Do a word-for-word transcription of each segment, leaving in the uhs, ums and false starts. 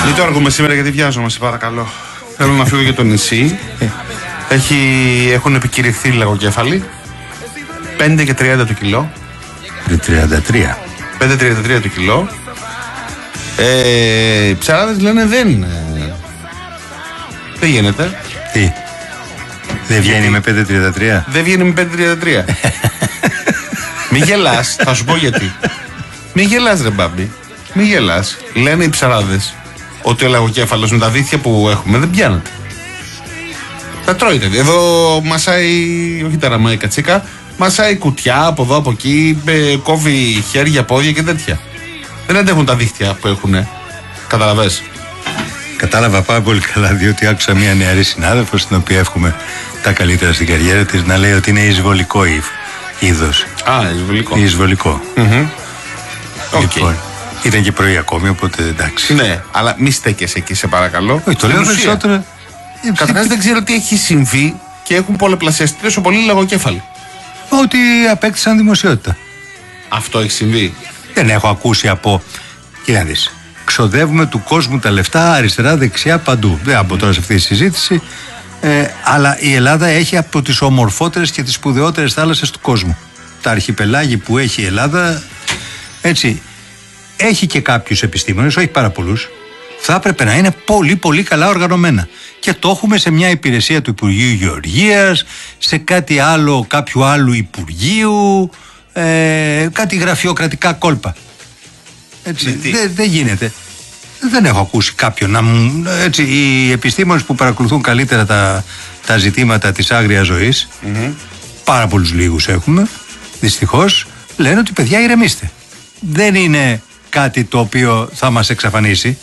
Μην το αργούμε σήμερα γιατί βιάζομαι, σε παρακαλώ. Θέλω να φύγω για το νησί. Έχει, έχουν επικηρυχθεί λαγοκέφαλοι. πέντε και τριάντα το κιλό. πέντε τριάντα τρία. πέντε τριάντα τρία το κιλό. Ε, οι ψαράδες λένε δεν. Ε, δεν γίνεται. Τι. Δεν βγαίνει με πέντε τριάντα τρία. Δεν βγαίνει με πέντε τριάντα τρία. Μη γελάς, θα σου πω γιατί. Μη γελάς ρε μπάμπη. Μη γελάς. Λένε οι ψαράδες ότι ο λαγοκέφαλος με τα δίχτυα που έχουμε δεν πιάνεται. Τα τρώει. Εδώ μασάει, όχι τα ραμάει κατσίκα, μασάει κουτιά από εδώ από εκεί, κόβει χέρια, πόδια και τέτοια. Δεν αντέχουν τα δίχτυα που έχουνε. Καταλαβες. Κατάλαβα πάρα πολύ καλά, διότι άκουσα μια νεαρή συνάδελφο, στην οποία εύχομαι τα καλύτερα στην καριέρα της, να λέει ότι είναι εισβολικό είδος. Α, εισβολικό. Εισβολικό. Mm-hmm. Λοιπόν, okay. Ήταν και πρωί ακόμη, οπότε εντάξει. Ναι, αλλά μη στέκεσαι εκεί, σε παρακαλώ. Όχι, το λέω περισσότερο. Καταρχάς δεν ξέρω τι έχει συμβεί και έχουν πολλαπλασιαστεί τόσο πολύ λαγοκέφαλοι. Ότι απέκτησαν δημοσιότητα. Αυτό έχει συμβεί. Δεν έχω ακούσει από. Κοίτα να δεις. Ξοδεύουμε του κόσμου τα λεφτά αριστερά, δεξιά, παντού. Δεν θα μπω τώρα σε αυτή τη συζήτηση. Ε, αλλά η Ελλάδα έχει από τις ομορφότερες και τις σπουδαιότερες θάλασσες του κόσμου. Τα αρχιπελάγη που έχει η Ελλάδα, έτσι, έχει και κάποιους επιστήμονες, όχι πάρα πολλούς. Θα έπρεπε να είναι πολύ πολύ καλά οργανωμένα. Και το έχουμε σε μια υπηρεσία του Υπουργείου Γεωργίας, σε κάτι άλλο, κάποιου άλλου Υπουργείου, ε, κάτι γραφειοκρατικά κόλπα. Έτσι, δεν δε γίνεται. Δεν έχω ακούσει κάποιον να μου. Έτσι, οι επιστήμονες που παρακολουθούν καλύτερα τα, τα ζητήματα της άγριας ζωής, mm-hmm. πάρα πολλούς λίγους έχουμε, δυστυχώς, λένε ότι παιδιά ηρεμήστε. Δεν είναι κάτι το οποίο θα μας εξαφανίσει.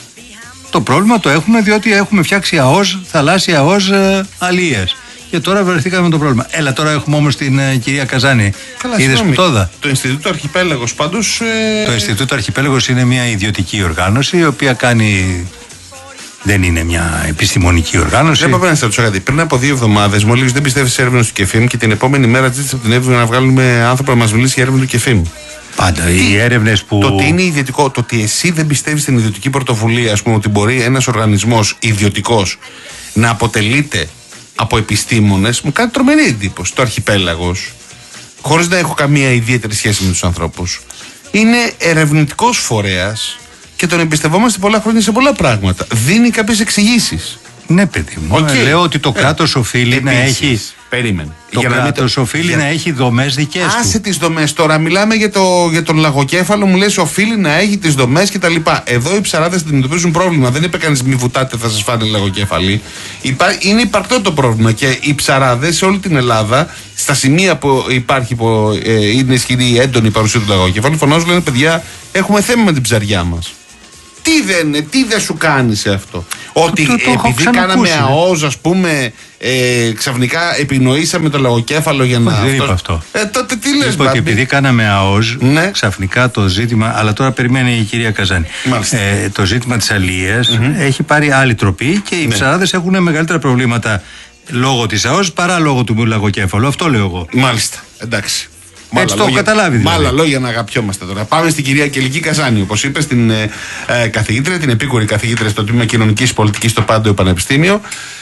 Το πρόβλημα το έχουμε διότι έχουμε φτιάξει ΑΟΣ, θαλάσσια ΑΟΣ ε, αλίες. Και τώρα βρεθήκαμε με το πρόβλημα. Έλα, τώρα έχουμε όμως την ε, κυρία Καζάνη. Είδες που το είδα. Το Ινστιτούτο Αρχιπέλαγος πάντως. Ε... Το Ινστιτούτο Αρχιπέλαγος είναι μια ιδιωτική οργάνωση, η οποία κάνει. Δεν είναι μια επιστημονική οργάνωση. Δεν πάμε να σα ρωτήσω κάτι. Πριν από δύο εβδομάδες, μόλις δεν πιστεύει σε έρευνα του ΚΕΦΙΜ και την επόμενη μέρα ζήτησε από την Εύη να βγάλουμε άνθρωπο να μας μιλήσει για έρευνα του ΚΕΦΙΜ. Πάντα. Τι, οι έρευνες που. Το ότι είναι ιδιωτικό, το ότι εσύ δεν πιστεύεις στην ιδιωτική πρωτοβουλία, ας πούμε, ότι μπορεί ένας οργανισμός ιδιωτικός να αποτελείται από επιστήμονες, μου κάνει τρομερή εντύπωση. Το Αρχιπέλαγος, χωρίς να έχω καμία ιδιαίτερη σχέση με τους ανθρώπους, είναι ερευνητικός φορέας και τον εμπιστευόμαστε πολλά χρόνια σε πολλά πράγματα. Δίνει κάποιες εξηγήσεις. Ναι, παιδί μου. Okay. Λέω ότι το κράτος ε, οφείλει επίσης, να έχει. Περίμενε. Το κράτος οφείλει για... να έχει δομές δικές του. Άσε τις δομές τώρα. Μιλάμε για, το, για τον λαγοκέφαλο, μου λες οφείλει να έχει τις δομές κτλ. Εδώ οι ψαράδες αντιμετωπίζουν πρόβλημα. Δεν είπε κανείς μη βουτάτε, θα σας φάνε λαγοκέφαλοι. Υπά... Είναι υπαρκτό το πρόβλημα και οι ψαράδες σε όλη την Ελλάδα, στα σημεία που υπάρχει, που ε, είναι ισχυρή έντονη η παρουσία του λαγοκέφαλου, φωνάζουν, λένε παιδιά, έχουμε θέμα με την ψαριά μας. Τι δεν, τι δεν σου κάνει σε αυτό. Ότι το, το, το επειδή κάναμε ΑΟΣ, ας πούμε, ε, ξαφνικά επινοήσαμε το λαγοκέφαλο για να. Όχι, δεν είπα αυτό. Ε, τότε τι λες, είπα ότι επειδή κάναμε ΑΟΣ, ναι. ξαφνικά το ζήτημα. Αλλά τώρα περιμένει η κυρία Καζάνη. Ε, το ζήτημα της αλίας mm-hmm. έχει πάρει άλλη τροπή και οι ναι. ψαράδες έχουν μεγαλύτερα προβλήματα λόγω της ΑΟΣ παρά λόγω του λαγοκέφαλου. Αυτό λέω εγώ. Μάλιστα. Εντάξει. Έτσι το έχω καταλάβει δηλαδή. Με άλλα λόγια να αγαπιόμαστε τώρα. Πάμε στην κυρία Κελική Καζάνη, όπως είπε, στην ε, ε, καθηγήτρια, την επίκουρη καθηγήτρια στο τμήμα Κοινωνικής Πολιτικής στο Πάντεο Πανεπιστήμιο.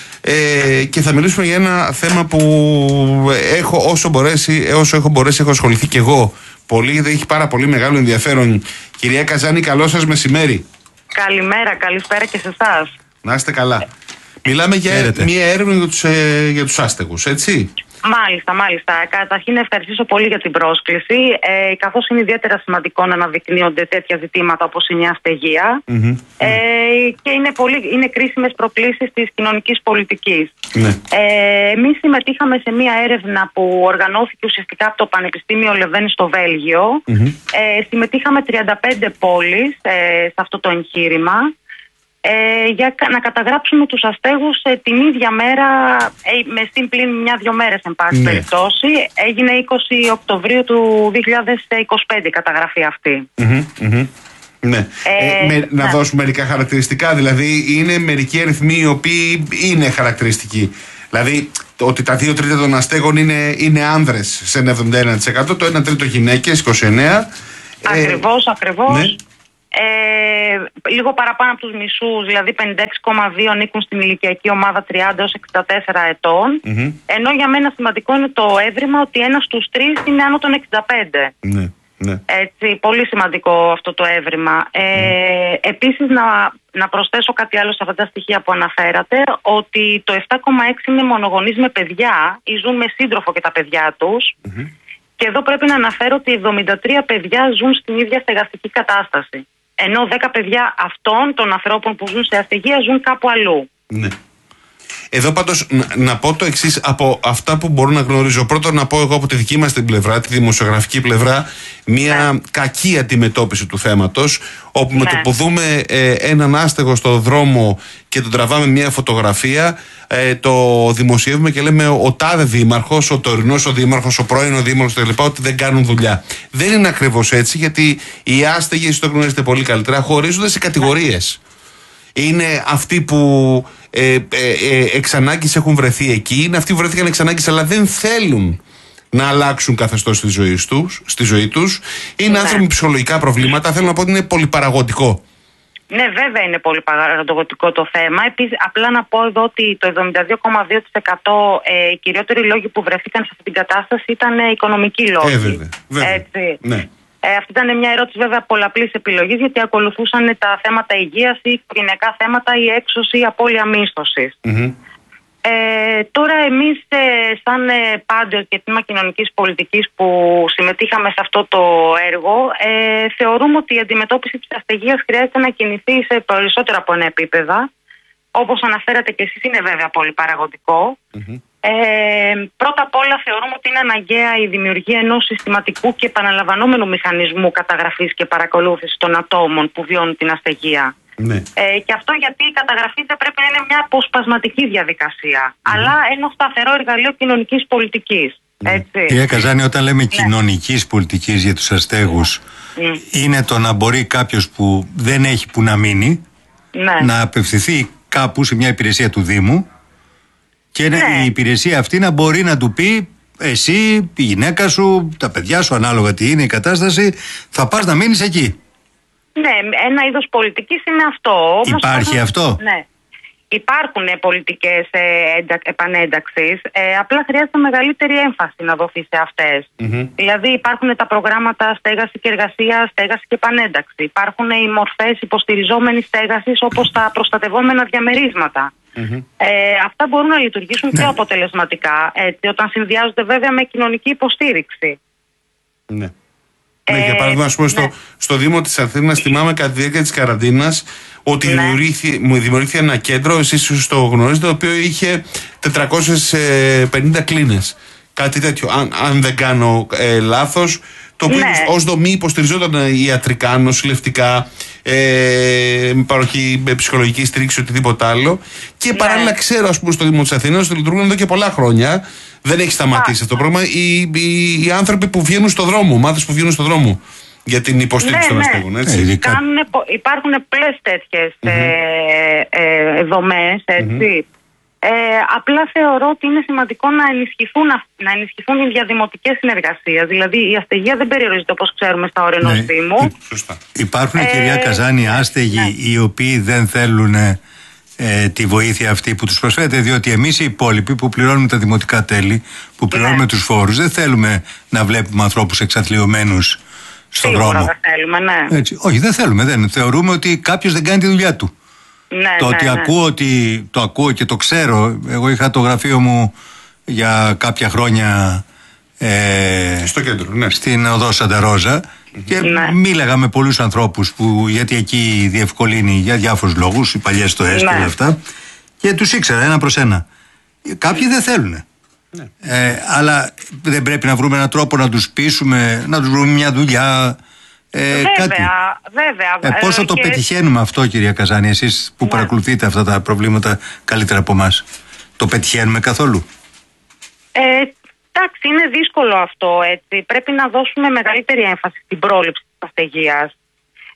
Ε, και θα μιλήσουμε για ένα θέμα που έχω όσο, μπορέσει, όσο έχω μπορέσει, έχω ασχοληθεί και εγώ πολύ, γιατί έχει πάρα πολύ μεγάλο ενδιαφέρον. Κυρία Καζάνη, καλό σας μεσημέρι. Καλημέρα, καλησπέρα και σε εσάς. Να είστε καλά. Μιλάμε για Έρετε. μια έρευνα για τους, ε, για τους άστεγους, έτσι. Μάλιστα, μάλιστα. Καταρχήν, ευχαριστήσω πολύ για την πρόσκληση, ε, καθώς είναι ιδιαίτερα σημαντικό να αναδεικνύονται τέτοια ζητήματα όπως είναι η αστεγία mm-hmm. ε, και είναι, πολύ, είναι κρίσιμες προκλήσεις της κοινωνικής πολιτικής. Mm-hmm. Ε, εμείς συμμετείχαμε σε μία έρευνα που οργανώθηκε ουσιαστικά από το Πανεπιστήμιο Λεβέν στο Βέλγιο. Mm-hmm. Ε, συμμετείχαμε τριάντα πέντε πόλεις ε, σε αυτό το εγχείρημα. Ε, για να καταγράψουμε τους αστέγους ε, την ίδια μέρα, ε, με συν πλην μια-δυο μέρες εν πάση ναι. περιπτώσει. Έγινε είκοσι Οκτωβρίου του δύο χιλιάδες είκοσι πέντε η καταγραφή αυτή. Mm-hmm, mm-hmm. Ναι. Ε, ε, με, να ναι. δώσουμε μερικά χαρακτηριστικά, δηλαδή είναι μερικοί αριθμοί οι οποίοι είναι χαρακτηριστικοί. Δηλαδή το ότι τα δύο τρίτα των αστέγων είναι, είναι άνδρες σε ένα εβδομήντα ένα τοις εκατό, το ένα τρίτο γυναίκες, είκοσι εννέα τοις εκατό. Ακριβώς, ε, ακριβώς. Ναι. Ε, λίγο παραπάνω από τους μισούς, δηλαδή πενήντα έξι κόμμα δύο ανήκουν στην ηλικιακή ομάδα τριάντα έως εξήντα τέσσερα ετών. Mm-hmm. Ενώ για μένα σημαντικό είναι το έβριμα ότι ένας στους τρεις είναι άνω των εξήντα πέντε. Ναι, ναι. Έτσι, πολύ σημαντικό αυτό το έβριμα. Ε, mm. Επίσης να, να προσθέσω κάτι άλλο σε αυτά τα στοιχεία που αναφέρατε, ότι το επτά κόμμα έξι είναι μονογονείς με παιδιά ή ζουν με σύντροφο και τα παιδιά τους. Mm-hmm. Και εδώ πρέπει να αναφέρω ότι εβδομήντα τρία παιδιά ζουν στην ίδια στεγαστική κατάσταση. Ενώ δέκα παιδιά αυτών των ανθρώπων που ζουν σε αστεγία ζουν κάπου αλλού. Ναι. Εδώ πάντως να, να πω το εξής από αυτά που μπορώ να γνωρίζω. Πρώτον να πω εγώ από τη δική μας την πλευρά, τη δημοσιογραφική πλευρά, μια ναι. κακή αντιμετώπιση του θέματος, όπου ναι. με το που δούμε ε, έναν άστεγο στο δρόμο και τον τραβάμε μια φωτογραφία, ε, το δημοσιεύουμε και λέμε ο τάδε δήμαρχος, ο τωρινός ο δήμαρχος, ο πρώην ο δήμαρχος κτλ. Ότι δεν κάνουν δουλειά. Δεν είναι ακριβώς έτσι, γιατί οι άστεγοι, εσείς το γνωρίζετε πολύ καλύτερα, χωρίζονται σε κατηγορίες. Είναι αυτοί που ε, ε, ε, εξ ανάγκης έχουν βρεθεί εκεί, είναι αυτοί που βρέθηκαν εξ ανάγκης αλλά δεν θέλουν να αλλάξουν καθεστώς στη ζωή τους, στη ζωή τους. Είναι ναι. άνθρωποι με ψυχολογικά προβλήματα. Θέλω να πω ότι είναι πολυπαραγωγικό. Ναι, βέβαια είναι πολυπαραγωγικό το θέμα. Επίσης, απλά να πω εδώ ότι το εβδομήντα δύο κόμμα δύο τοις εκατό ε, οι κυριότεροι λόγοι που βρεθήκαν σε αυτή την κατάσταση ήταν ε, οικονομικοί λόγοι. Ε, βέβαια, βέβαια. Έτσι. Ναι. Ε, αυτή ήταν μια ερώτηση βέβαια πολλαπλής επιλογής, γιατί ακολουθούσαν τα θέματα υγείας ή οικογενειακά θέματα ή έξωση ή απώλεια μίσθωσης. Mm-hmm. Ε, τώρα εμείς ε, σαν ε, πάντερ και τμήμα κοινωνικής πολιτικής που συμμετείχαμε σε αυτό το έργο, ε, θεωρούμε ότι η αντιμετώπιση της αστεγίας χρειάζεται να κινηθεί σε περισσότερα από ένα επίπεδα. Όπως αναφέρατε και εσείς, είναι βέβαια πολύ παραγωγικό. Mm-hmm. Ε, πρώτα απ' όλα θεωρούμε ότι είναι αναγκαία η δημιουργία ενός συστηματικού και επαναλαμβανόμενου μηχανισμού καταγραφής και παρακολούθησης των ατόμων που βιώνουν την αστεγία. Ναι. Ε, και αυτό γιατί η καταγραφή δεν πρέπει να είναι μια αποσπασματική διαδικασία, mm. αλλά ένα σταθερό εργαλείο κοινωνικής πολιτικής. Mm. Κυρία Καζάνη, όταν λέμε ναι. κοινωνικής πολιτικής για τους αστέγους, mm. είναι το να μπορεί κάποιος που δεν έχει που να μείνει ναι. να απευθυνθεί κάπου σε μια υπηρεσία του Δήμου και ναι. η υπηρεσία αυτή να μπορεί να του πει εσύ, η γυναίκα σου, τα παιδιά σου, ανάλογα τι είναι η κατάσταση, θα πας να μείνεις εκεί. Ναι, ένα είδος πολιτικής είναι αυτό. Όμως υπάρχει θα... αυτό. Ναι. Υπάρχουν πολιτικές ε, έντακ, επανένταξης, ε, απλά χρειάζεται μεγαλύτερη έμφαση να δοθεί σε αυτές. Mm-hmm. Δηλαδή υπάρχουν τα προγράμματα στέγαση και εργασία, στέγαση και επανένταξη. Υπάρχουν οι μορφές υποστηριζόμενης στέγασης όπως τα προστατευόμενα διαμερίσματα. Mm-hmm. Ε, αυτά μπορούν να λειτουργήσουν ναι. πιο αποτελεσματικά, έτσι, όταν συνδυάζονται βέβαια με κοινωνική υποστήριξη. Ναι. Ε, ναι, για παράδειγμα, ας πούμε, ναι. στο, στο Δήμο της Αθήνας, θυμάμαι κατά τη διάρκεια της καραντίνας ότι ναι. δημιουργήθηκε, μου δημιουργήθηκε ένα κέντρο, εσείς ίσως το γνωρίζετε, το οποίο είχε τετρακόσιες πενήντα κλίνες. Κάτι τέτοιο, αν, αν δεν κάνω ε, λάθος, το οποίο ναι. ως δομή υποστηριζόταν ιατρικά, νοσηλευτικά, ε, με παροχή με ψυχολογική στήριξη, οτιδήποτε άλλο. Και ναι. παράλληλα ξέρω, ας πούμε, στο Δήμο της Αθήνας ότι λειτουργούν εδώ και πολλά χρόνια. Δεν έχει σταματήσει αυτό το πρόγραμμα. Οι, οι, οι άνθρωποι που βγαίνουν στον δρόμο, ομάδες που βγαίνουν στον δρόμο για την υποστήριξη ναι, των αστέγων. Ναι. Ε, Κάνουν, υπάρχουν πολλές τέτοιες mm-hmm. ε, ε, δομές, έτσι. Mm-hmm. Ε, απλά θεωρώ ότι είναι σημαντικό να ενισχυθούν, να ενισχυθούν οι διαδημοτικές συνεργασίες. Δηλαδή η αστεγία δεν περιορίζεται, όπως ξέρουμε, στα όρια ενός ναι. Δήμου. Σωστά. Υπάρχουν, ε, κυρία Καζάνη, άστεγοι ναι. οι οποίοι δεν θέλουν ε, τη βοήθεια αυτή που τους προσφέρεται, διότι εμείς οι υπόλοιποι που πληρώνουμε τα δημοτικά τέλη, που πληρώνουμε ναι. τους φόρους, δεν θέλουμε να βλέπουμε ανθρώπους εξαθλιωμένους στον Σίγουρα δρόμο. Δεν θέλουμε, ναι. Έτσι. Όχι, δεν θέλουμε. Δεν. Θεωρούμε ότι κάποιος δεν κάνει τη δουλειά του. Ναι, το ναι, ότι ναι. ακούω ότι το ακούω και το ξέρω. Εγώ είχα το γραφείο μου για κάποια χρόνια ε, στο κέντρο, ναι. στην οδό Σαντα-Ρόζα mm-hmm. και ναι. μίλαγα με πολλούς ανθρώπους που, γιατί εκεί διευκολύνει για διάφορους λόγους, οι παλιές το ΕΣ ναι. και όλα αυτά, και τους ήξερα ένα προς ένα. Κάποιοι δεν θέλουν. Ναι. Ε, αλλά δεν πρέπει να βρούμε έναν τρόπο να τους πείσουμε, να τους βρούμε μια δουλειά. Ε, βέβαια, κάτι. βέβαια. Ε, πόσο ε, το και... πετυχαίνουμε αυτό, κυρία Καζάνη, εσείς που ναι. παρακολουθείτε αυτά τα προβλήματα καλύτερα από εμάς? Το πετυχαίνουμε καθόλου? Ε, εντάξει, είναι δύσκολο αυτό, έτσι. Πρέπει να δώσουμε μεγαλύτερη έμφαση στην πρόληψη της αστεγίας.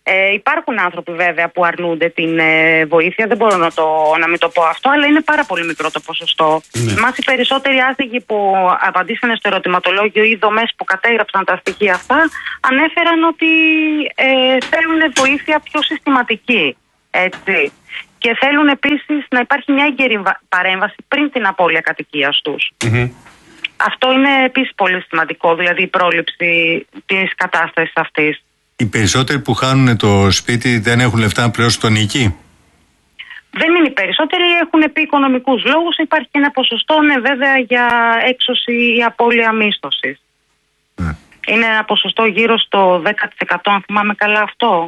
Ε, υπάρχουν άνθρωποι βέβαια που αρνούνται την ε, βοήθεια, δεν μπορώ να, το, να μην το πω αυτό, αλλά είναι πάρα πολύ μικρό το ποσοστό. Ναι. Μας οι περισσότεροι άστεγοι που απαντήσανε στο ερωτηματολόγιο ή δομές που κατέγραψαν τα στοιχεία αυτά ανέφεραν ότι ε, θέλουν βοήθεια πιο συστηματική. Έτσι. Και θέλουν επίσης να υπάρχει μια έγκαιρη παρέμβαση πριν την απώλεια κατοικίας τους. Mm-hmm. Αυτό είναι επίσης πολύ σημαντικό, δηλαδή η πρόληψη της κατάστασης αυτής. Οι περισσότεροι που χάνουν το σπίτι δεν έχουν λεφτά να πληρώσουν τον νοικί. Δεν είναι οι περισσότεροι, έχουν πει οικονομικούς λόγους. Υπάρχει και ένα ποσοστό, ναι, βέβαια, για έξωση ή απώλεια μίσθωσης. Ναι. Είναι ένα ποσοστό γύρω στο δέκα τοις εκατό, αν θυμάμαι καλά αυτό.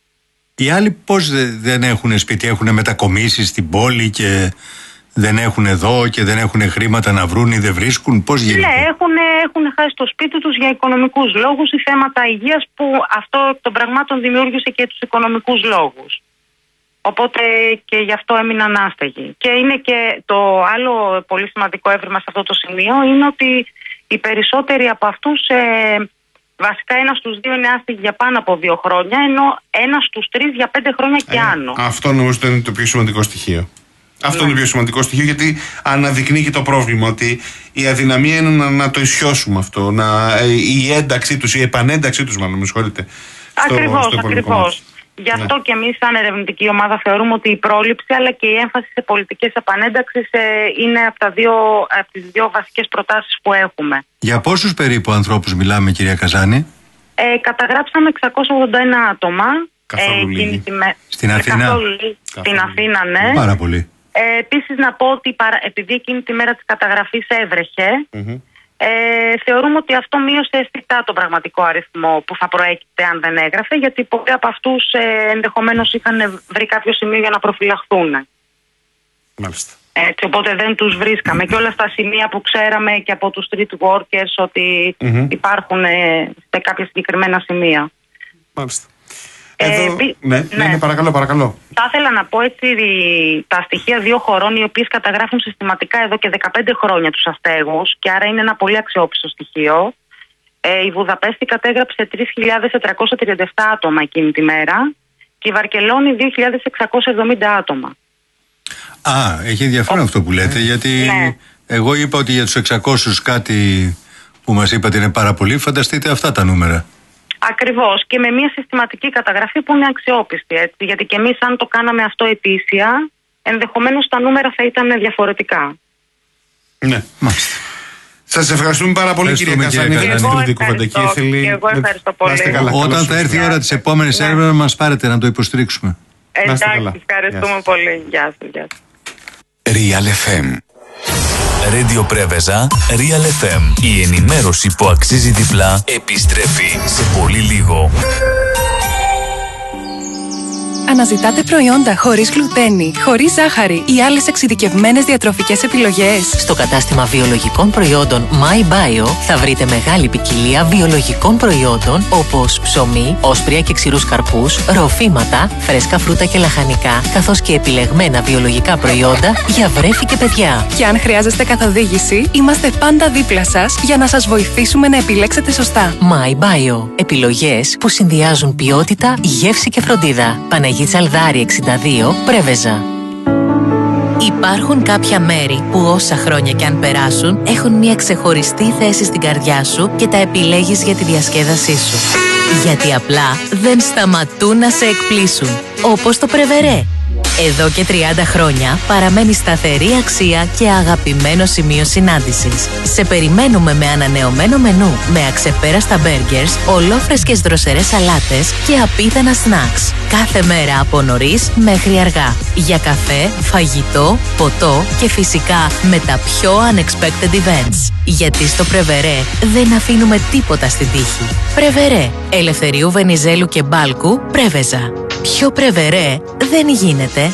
Οι άλλοι πώς δεν έχουν σπίτι, έχουν μετακομίσει στην πόλη και δεν έχουν εδώ και δεν έχουν χρήματα να βρουν ή δεν βρίσκουν, πώς γίνεται? Ναι, έχουν, έχουν χάσει το σπίτι τους για οικονομικούς λόγους ή θέματα υγείας, που αυτό εκ των πραγμάτων δημιούργησε και τους οικονομικούς λόγους. Οπότε και γι' αυτό έμειναν άστεγοι. Και είναι και το άλλο πολύ σημαντικό έβριμα σε αυτό το σημείο είναι ότι οι περισσότεροι από αυτούς, ε, βασικά ένας στους δύο είναι άστεγοι για πάνω από δύο χρόνια, ενώ ένας στους τρεις για πέντε χρόνια και ε, άνω. Αυτό νομίζω ότι είναι το πιο σημαντικό στοιχείο. Αυτό ναι. είναι το πιο σημαντικό στοιχείο, γιατί αναδεικνύει και το πρόβλημα ότι η αδυναμία είναι να, να το ισιώσουμε αυτό, να, η ένταξή τους, η επανένταξή τους, μάλλον, με συγχωρείτε. Ακριβώς, ακριβώς. Γι' αυτό ναι. και εμείς σαν ερευνητική ομάδα θεωρούμε ότι η πρόληψη αλλά και η έμφαση σε πολιτικές επανένταξης ε, είναι από, τα δύο, από τις δύο βασικές προτάσεις που έχουμε. Για πόσους περίπου ανθρώπους μιλάμε, κυρία Καζάνη? Ε, καταγράψαμε εξακόσια ογδόντα ένα άτομα. Καθόλου ε, λίγοι. Με... Στην Αθήνα? Καθόλου λίγοι. Στην Αθήνα, ναι. Πάρα πολύ. Ε, επίσης να πω ότι παρα... επειδή εκείνη τη μέρα της καταγραφής έβρεχε, mm-hmm. ε, θεωρούμε ότι αυτό μείωσε αισθητά τον πραγματικό αριθμό που θα προέκυπτε αν δεν έγραφε, γιατί πολλοί από αυτούς ε, ενδεχομένως είχαν βρει κάποιο σημείο για να προφυλαχθούν. Μάλιστα. Έτσι, οπότε δεν τους βρίσκαμε. Και όλα στα σημεία που ξέραμε και από τους street workers ότι mm-hmm. υπάρχουν ε, σε κάποια συγκεκριμένα σημεία. Μάλιστα. Εδώ... Ε, πι... ναι, ναι, ναι, παρακαλώ, παρακαλώ. Θα ήθελα να πω έτσι τα στοιχεία δύο χωρών οι οποίες καταγράφουν συστηματικά εδώ και δεκαπέντε χρόνια τους αστέγους, και άρα είναι ένα πολύ αξιόπιστο στοιχείο. Ε, η Βουδαπέστη κατέγραψε τρεις χιλιάδες τετρακόσια τριάντα επτά άτομα εκείνη τη μέρα και η Βαρκελόνη δύο χιλιάδες εξακόσια εβδομήντα άτομα. Α, έχει ενδιαφέρον Ο... αυτό που λέτε, γιατί ναι. εγώ είπα ότι για τους εξακόσιους κάτι που μας είπατε είναι πάρα πολύ. Φανταστείτε αυτά τα νούμερα. Ακριβώς, και με μια συστηματική καταγραφή που είναι αξιόπιστη, έτσι, γιατί και εμείς αν το κάναμε αυτό ετήσια, ενδεχομένως τα νούμερα θα ήταν διαφορετικά. Ναι, μάλιστα. Σας ευχαριστούμε πάρα πολύ, κυρία Καζάνη. Και εγώ ευχαριστώ πολύ. Καλά, όταν θα έρθει η ώρα της επόμενης ναι. έρευνας, μας πάρετε να το υποστηρίξουμε. Εντάξει, ευχαριστούμε πολύ. Γεια σας. Γεια σας. Real εφ εμ. Radio Πρέβεζα, Real εφ εμ. Η ενημέρωση που αξίζει διπλά επιστρέφει σε πολύ λίγο. Αναζητάτε προϊόντα χωρίς γλουτένη, χωρίς ζάχαρη ή άλλες εξειδικευμένες διατροφικές επιλογές? Στο κατάστημα βιολογικών προϊόντων MyBio θα βρείτε μεγάλη ποικιλία βιολογικών προϊόντων όπως ψωμί, όσπρια και ξηρούς καρπούς, ροφήματα, φρέσκα φρούτα και λαχανικά, καθώς και επιλεγμένα βιολογικά προϊόντα για βρέφη και παιδιά. Και αν χρειάζεστε καθοδήγηση, είμαστε πάντα δίπλα σας για να σας βοηθήσουμε να επιλέξετε σωστά. MyBio. Επιλογές που συνδυάζουν ποιότητα, γεύση και φροντίδα. Παναγία Τσαλδάρη εξήντα δύο, Πρέβεζα. Υπάρχουν κάποια μέρη που όσα χρόνια κι αν περάσουν έχουν μια ξεχωριστή θέση στην καρδιά σου και τα επιλέγεις για τη διασκέδασή σου. Γιατί απλά δεν σταματούν να σε εκπλήσουν. Όπως το Πρεβερέ. Εδώ και τριάντα χρόνια παραμένει σταθερή αξία και αγαπημένο σημείο συνάντησης. Σε περιμένουμε με ανανεωμένο μενού, με αξεπέραστα μπέργκερς, ολόφρεσκες δροσερές σαλάτες και απίθανα σνακς. Κάθε μέρα από νωρίς μέχρι αργά. Για καφέ, φαγητό, ποτό και φυσικά με τα πιο unexpected events. Γιατί στο Πρεβερέ δεν αφήνουμε τίποτα στην τύχη. Πρεβερέ. Ελευθερίου Βενιζέλου και Μπάλκου, Πρέβεζα. Πιο Πρεβερέ δεν γίνεται.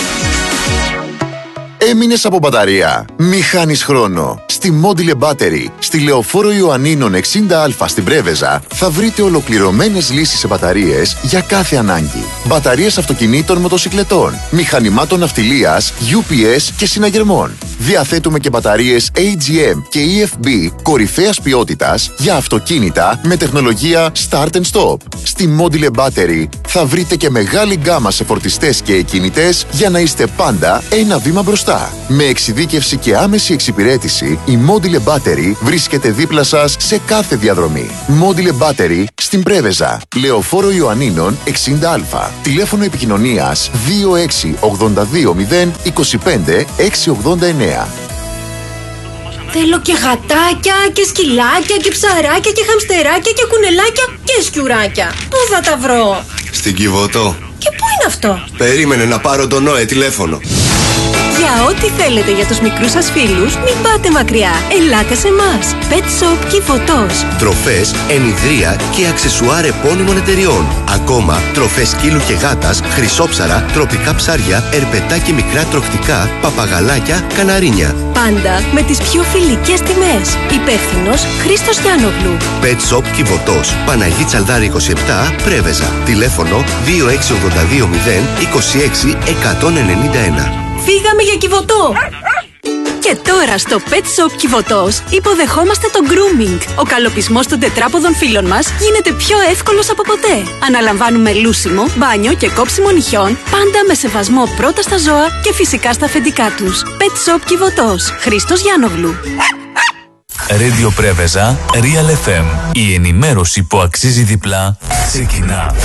Έμεινες από μπαταρία? Μη χάνεις χρόνο. Στη Module Battery, στη Λεωφόρο Ιωαννίνων εξήντα α στην Πρέβεζα, θα βρείτε ολοκληρωμένες λύσεις σε μπαταρίες για κάθε ανάγκη. Μπαταρίες αυτοκινήτων, μοτοσικλετών, μηχανημάτων ναυτιλίας, γιου πι ες και συναγερμών. Διαθέτουμε και μπαταρίες έι τζι εμ και ι εφ μπι κορυφαίας ποιότητας για αυτοκίνητα με τεχνολογία Start and Stop. Στη Modile Battery θα βρείτε και μεγάλη γκάμα σε φορτιστές και εκκίνητες για να είστε πάντα ένα βήμα μπροστά. Με εξειδίκευση και άμεση εξυπηρέτηση, η Modile Battery βρίσκεται δίπλα σας σε κάθε διαδρομή. Modile Battery στην Πρέβεζα, Λεωφόρο Ιωαννίνων εξήντα α. Τηλέφωνο επικοινωνίας δύο έξι ογδόντα δύο μηδέν είκοσι πέντε εξακόσια ογδόντα εννέα. Θέλω και γατάκια και σκυλάκια και ψαράκια και χαμστεράκια και κουνελάκια και σκιουράκια. Πού θα τα βρω? Στην Κιβωτό. Και πού είναι αυτό? Περίμενε να πάρω τον Νόε τηλέφωνο. Για ό,τι θέλετε για τους μικρούς σας φίλους, μην πάτε μακριά. Ελάτε σε εμάς. Pet Shop Κιβωτός. Τροφές, ενιδρία και αξεσουάρ επώνυμων εταιριών. Ακόμα τροφές σκύλου και γάτας, χρυσόψαρα, τροπικά ψάρια, ερπετά και μικρά τροκτικά, παπαγαλάκια, καναρίνια. Πάντα με τις πιο φιλικές τιμές. Υπεύθυνος Χρήστος Γιάννογλου. Pet Shop Κιβωτός. Παναγή Τσαλδάρη είκοσι επτά, Πρέβεζα. Τηλέφωνο δύο έξι ογδόντα δύο μηδέν είκοσι έξι εκατόν ενενήντα ένα. Φύγαμε για Κιβωτό! Και τώρα στο Pet Shop Κιβωτός υποδεχόμαστε το grooming. Ο καλοπισμός των τετράποδων φίλων μας γίνεται πιο εύκολος από ποτέ. Αναλαμβάνουμε λούσιμο, μπάνιο και κόψιμο νυχιών, πάντα με σεβασμό πρώτα στα ζώα και φυσικά στα αφεντικά τους. Pet Shop Κιβωτός. Χρήστος Γιάννογλου. Radio Πρέβεζα, Real εφ εμ. Η ενημέρωση που αξίζει διπλά ξεκινά.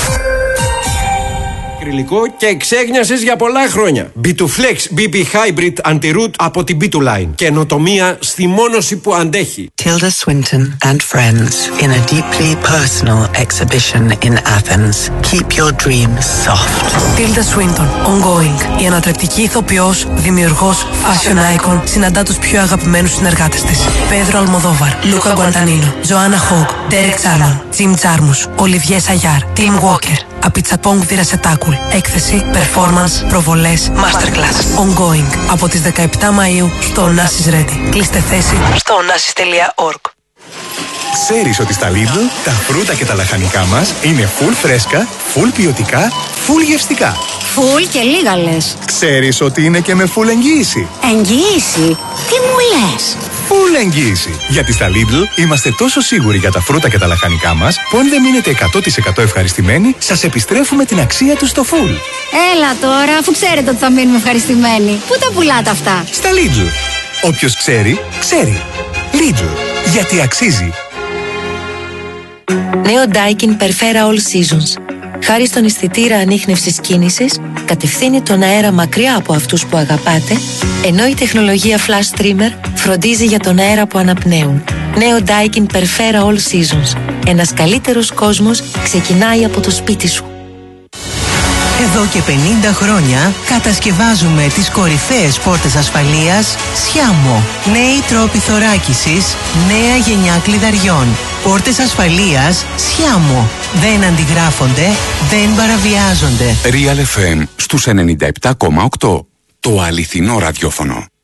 Υλικό και εξέγνιασες για πολλά χρόνια. μπι τού Flex μπι πι Hybrid Anti-Root από την μπι τού Line. Καινοτομία στη μόνωση που αντέχει. Tilda Swinton and friends in a deeply personal exhibition in Athens. Keep your dreams soft. Tilda Swinton, ongoing. Η ανατρεπτική ηθοποιός, δημιουργός, fashion icon, συναντά τους πιο αγαπημένους συνεργάτες της. Πέδρο Αλμοδόβαρ, Λούκα Γκουαντανίνο, Ζωάννα Χόγκ, Ντέρεκ Τσάρμαν, Τζιμ Τζάρμους, Ολιβιέ Σαγιάρ, Τιμ Walker. Απιτσαπόγκ Βιρασετάκουλ. Έκθεση, performance, προβολές, masterclass. Ongoing. Από τις δεκαεπτά Μαΐου στο Onassis Ready. Κλείστε θέση στο onassis τελεία org. Ξέρεις ότι στα Lidl τα φρούτα και τα λαχανικά μας είναι full φρέσκα, full ποιοτικά, full γευστικά. Full και λίγα λες. Ξέρεις ότι είναι και με full εγγύηση. Εγγύηση? Τι μου λες? Full εγγύηση. Γιατί στα Lidl είμαστε τόσο σίγουροι για τα φρούτα και τα λαχανικά μας που αν δεν μείνετε εκατό τοις εκατό ευχαριστημένοι, σας επιστρέφουμε την αξία τους στο full. Έλα τώρα, αφού ξέρετε ότι θα μείνουμε ευχαριστημένοι. Πού τα πουλάτε αυτά? Στα Lidl. Όποιος ξέρει, ξέρει. Lidl. Γιατί αξίζει. Νέο Daikin Perfera All Seasons. Χάρη στον αισθητήρα ανίχνευσης κίνησης, κατευθύνει τον αέρα μακριά από αυτούς που αγαπάτε, ενώ η τεχνολογία Flash Trimmer φροντίζει για τον αέρα που αναπνέουν. Νέο Daikin Perfera All Seasons. Ένας καλύτερος κόσμος ξεκινάει από το σπίτι σου. Εδώ και πενήντα χρόνια κατασκευάζουμε τις κορυφαίες πόρτες ασφαλείας Sciamo. Νέοι τρόποι θωράκισης, νέα γενιά κλειδαριών. Πόρτες ασφαλείας Sciamo. Δεν αντιγράφονται, δεν παραβιάζονται. Real εφ εμ στους ενενήντα επτά κόμμα οκτώ. Το αληθινό ραδιόφωνο.